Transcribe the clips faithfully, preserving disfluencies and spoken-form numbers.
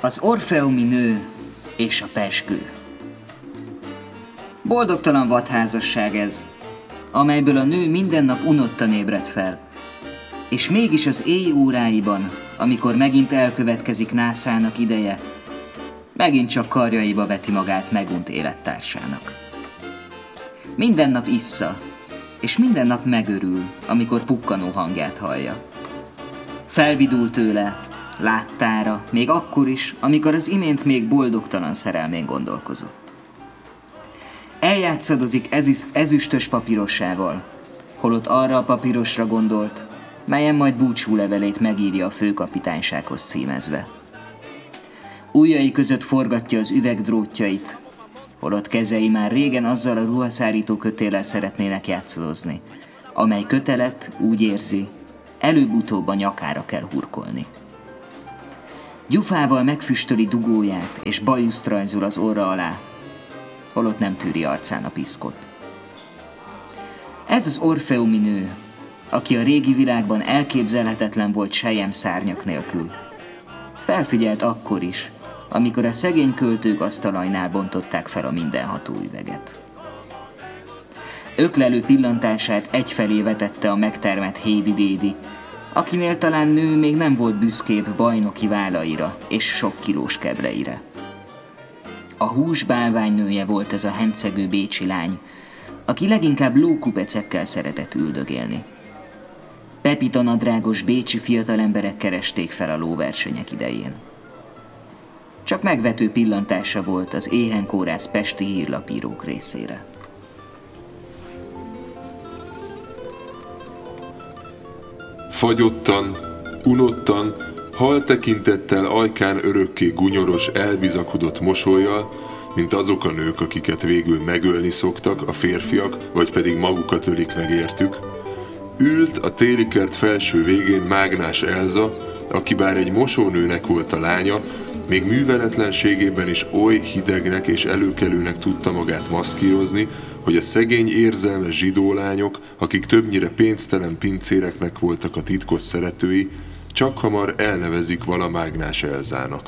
Az orfeumi nő és a pezsgő. Boldogtalan vadházasság ez, amelyből a nő minden nap unottan ébred fel, és mégis az éj óráiban, amikor megint elkövetkezik nászának ideje, megint csak karjaiba veti magát megunt élettársának. Minden nap issza, és minden nap megörül, amikor pukkanó hangját hallja. Felvidul tőle, láttára, még akkor is, amikor az imént még boldogtalan szerelmén gondolkozott. Eljátszadozik ezis, ezüstös papírosával, holott arra a papírosra gondolt, melyen majd búcsúlevelét megírja a főkapitánysághoz címezve. Ujjai között forgatja az üvegdrótjait, holott kezei már régen azzal a ruhaszárító kötéllel szeretnének játszadozni, amely kötelet, úgy érzi, előbb-utóbb a nyakára kell hurkolni. Gyufával megfüstöli dugóját, és bajuszt rajzol az orra alá, holott nem tűri arcán a piszkot. Ez az orfeumi nő, aki a régi világban elképzelhetetlen volt selyemszárnyak nélkül. Felfigyelt akkor is, amikor a szegény költők asztalajnál bontották fel a mindenható üveget. Öklelő pillantását egyfelé vetette a megtermett Hédi Dédi, akinél talán nő még nem volt büszkébb bajnoki vállaira és sok kilós kebleire. A húsbálványnője volt ez a hencegő bécsi lány, aki leginkább lókupecekkel szeretett üldögélni. Pepita nadrágos bécsi fiatalemberek keresték fel a lóversenyek idején. Csak megvető pillantása volt az éhenkórász pesti hírlapírók részére. Fagyottan, unottan, hal tekintettel ajkán örökké gunyoros, elbizakodott mosollyal, mint azok a nők, akiket végül megölni szoktak, a férfiak, vagy pedig magukat ölik meg értük, ült a téli kert felső végén Mágnás Elza, aki bár egy mosónőnek volt a lánya, még műveletlenségében is oly hidegnek és előkelőnek tudta magát maszkírozni, hogy a szegény érzelmes zsidólányok, akik többnyire pénztelen pincéreknek voltak a titkos szeretői, csak hamar elnevezik vala Mágnás Elzának.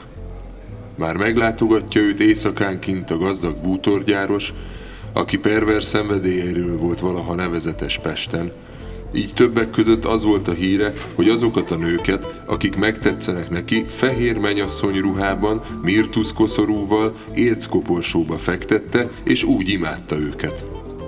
Már meglátogatja őt éjszakán kint a gazdag bútorgyáros, aki pervers szenvedélyéről volt valaha nevezetes Pesten. Így többek között az volt a híre, hogy azokat a nőket, akik megtetszenek neki, fehér mennyasszony ruhában, mirtuszkoszorúval, élckoporsóba fektette, és úgy imádta őket.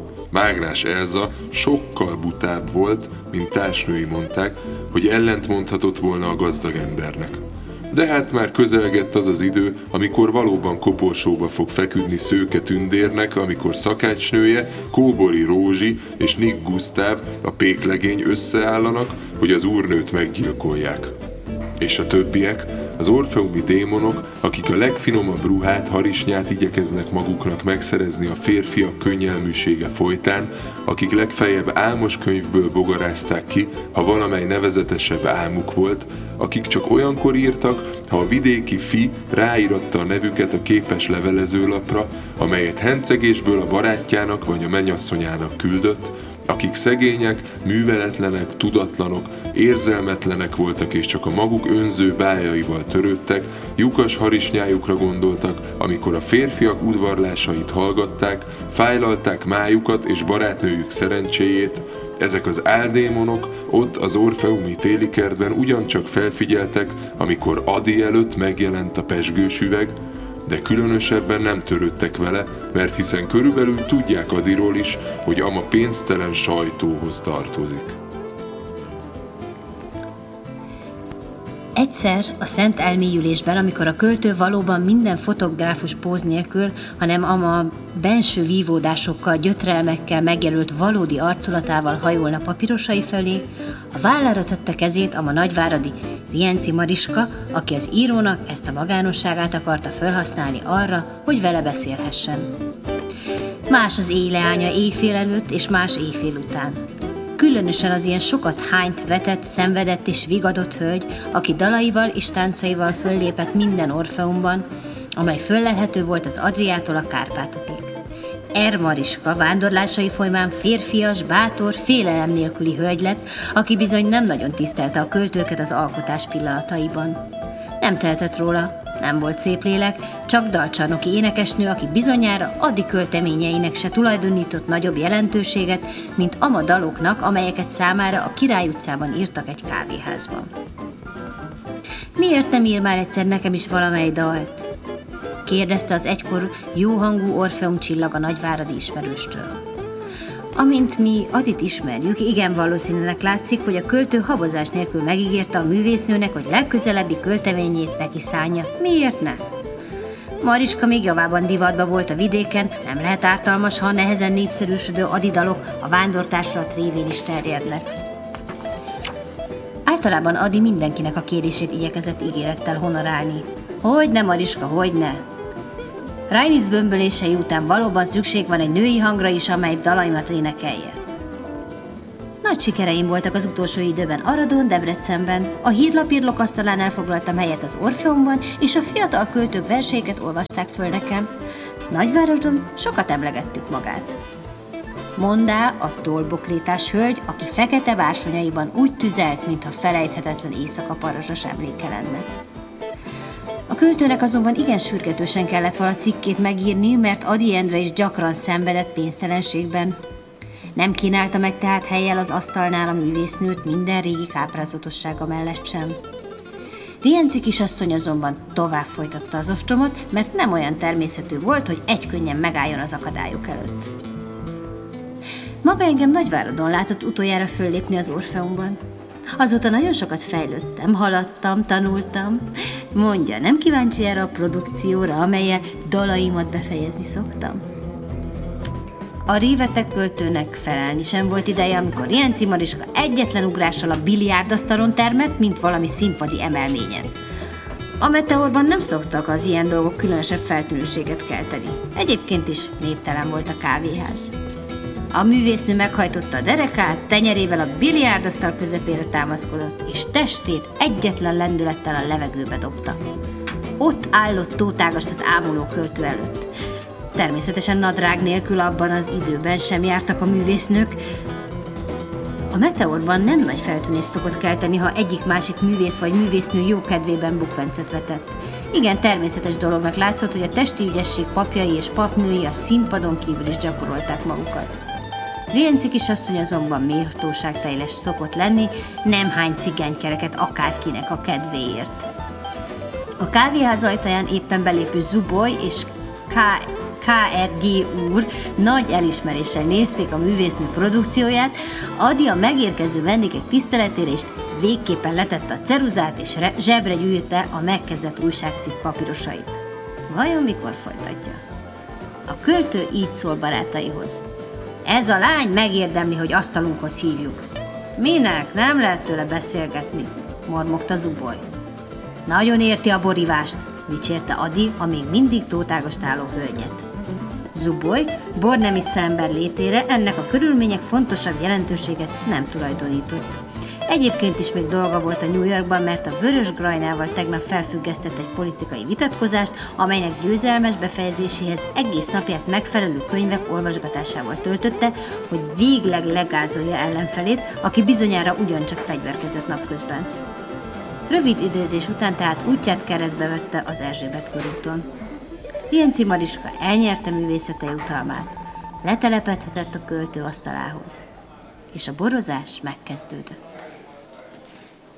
Mágnás Elza sokkal butább volt, mint társnői mondták, hogy ellent mondhatott volna a gazdag embernek. De hát már közelgett az az idő, amikor valóban koporsóba fog feküdni Szőke Tündérnek, amikor szakácsnője, Kóbori Rózsi és Nick Gusztáv, a péklegény összeállanak, hogy az úrnőt meggyilkolják. És a többiek, az orfeumi démonok, akik a legfinomabb ruhát, harisnyát igyekeznek maguknak megszerezni a férfiak könnyelműsége folytán, akik legfeljebb álmos könyvből bogarázták ki, ha valamely nevezetesebb álmuk volt, akik csak olyankor írtak, ha a vidéki fi ráíratta a nevüket a képes levelezőlapra, amelyet hencegésből a barátjának vagy a mennyasszonyának küldött, akik szegények, műveletlenek, tudatlanok, érzelmetlenek voltak és csak a maguk önző bájaival törődtek, lyukas harisnyájukra gondoltak, amikor a férfiak udvarlásait hallgatták, fájlalták májukat és barátnőjük szerencséjét. Ezek az áldémonok ott az orfeumi téli kertben ugyancsak felfigyeltek, amikor Adi előtt megjelent a pezsgős üveg, de különösebben nem törődtek vele, mert hiszen körülbelül tudják Adiról is, hogy ama pénztelen sajtóhoz tartozik. Egyszer a szent elmélyülésben, amikor a költő valóban minden fotográfus póz nélkül, hanem ama benső vívódásokkal, gyötrelmekkel megjelölt valódi arculatával hajolna papírosai felé, a vállára tette kezét ama nagyváradi Rienci Mariska, aki az írónak ezt a magánosságát akarta felhasználni arra, hogy vele beszélhessen. Más az éjleánya éjfél előtt és más éjfél után. Különösen az ilyen sokat hányt, vetett, szenvedett és vigadott hölgy, aki dalaival és táncaival föllépett minden orfeumban, amely föllelhető volt az Adriától a Kárpátokig. Er Mariska vándorlásai folyamán férfias, bátor, félelem nélküli hölgy lett, aki bizony nem nagyon tisztelte a költőket az alkotás pillanataiban. Nem tehetett róla, Nem volt szép lélek, csak dalcsarnoki énekesnő, aki bizonyára addig költeményeinek se tulajdonított nagyobb jelentőséget, mint ama daloknak, amelyeket számára a Király utcában írtak egy kávéházban. Miért nem ír már egyszer nekem is valamely dalt? Kérdezte az egykor jóhangú Orfeum csillag a nagyváradi ismerőstől. Amint mi Adit ismerjük, igen valószínűleg látszik, hogy a költő habozás nélkül megígérte a művésznőnek, hogy legközelebbi költeményét neki szánja. Miért ne? Mariska még javában divatba volt a vidéken, nem lehet ártalmas, ha a nehezen népszerűsödő Adi dalok a vándortársulat révén is terjednek. Általában Adi mindenkinek a kérését igyekezett ígérettel honorálni. Hogyne, Mariska, hogyne! Rajnisz bömbölései után valóban szükség van egy női hangra is, amely dalaimat énekelje. Nagy sikereim voltak az utolsó időben Aradon, Debrecenben, a hírlapírlok asztalán elfoglaltam helyet az Orfeumban, és a fiatal költők verseiket olvasták föl nekem. Nagyváradon sokat emlegettük magát. Mondá a tolbokrétás hölgy, aki fekete bársonyaiban úgy tüzelt, mintha felejthetetlen éjszaka parazsas emléke lenne. A költőnek azonban igen sürgetősen kellett vala cikkét megírni, mert Ady Endre is gyakran szenvedett pénztelenségben. Nem kínálta meg tehát hellyel az asztalnál a művésznőt minden régi káprázatossága mellett sem. Rienci kisasszony azonban tovább folytatta az ostromot, mert nem olyan természetű volt, hogy egykönnyen megálljon az akadályok előtt. Maga engem Nagyváradon látott utoljára föllépni az Orfeumban. Azóta nagyon sokat fejlődtem, haladtam, tanultam. Mondja, nem kíváncsi erre a produkcióra, amellyel dalaimat befejezni szoktam? A réveteg költőnek felelni sem volt ideje, amikor Rienci Mariska egyetlen ugrással a biliárdasztalon termett, mint valami színpadi emelményen. A Meteorban nem szoktak az ilyen dolgok különösebb feltűnőséget kelteni. Egyébként is néptelen volt a kávéház. A művésznő meghajtotta a derekát, tenyerével a biliárdasztal közepére támaszkodott, és testét egyetlen lendülettel a levegőbe dobta. Ott állott Tótágast az ámuló költő előtt. Természetesen nadrág nélkül abban az időben sem jártak a művésznők. A Meteorban nem nagy feltűnést szokott kelteni, ha egyik-másik művész vagy művésznő jókedvében bukvencet vetett. Igen, természetes dolognak látszott, hogy a testi ügyesség papjai és papnői a színpadon kívül is gyakorolták magukat. Rienci kisasszony azonban méltóságteljes szokott lenni, nemhány cigánykereket akárkinek a kedvéért. A kávéház ajtaján éppen belépő Zuboly és ká er gé úr nagy elismeréssel nézték a művésznő produkcióját, Ady a megérkező vendégek tiszteletére is végképpen letette a ceruzát és zsebre gyűjtötte a megkezdett újságcikk papírosait. Vajon mikor folytatja? A költő így szól barátaihoz. Ez a lány megérdemli, hogy asztalunkhoz hívjuk. Minek? Nem lehet tőle beszélgetni, mormogta Zuboly. Nagyon érti a borivást, dicsérte Ady a még mindig Tótágast álló hölgyet. Zuboly bornemi szember létére ennek a körülmények fontosabb jelentőséget nem tulajdonított. Egyébként is még dolga volt a New Yorkban, mert a Vörös Grajnával tegnap felfüggesztett egy politikai vitatkozást, amelynek győzelmes befejezéséhez egész napját megfelelő könyvek olvasgatásával töltötte, hogy végleg legázolja ellenfelét, aki bizonyára ugyancsak fegyverkezett napközben. Rövid időzés után tehát útját keresztbe vette az Erzsébet körúton. Rienci Mariska elnyerte művészete jutalmát, letelepedhetett a költő asztalához, és a borozás megkezdődött.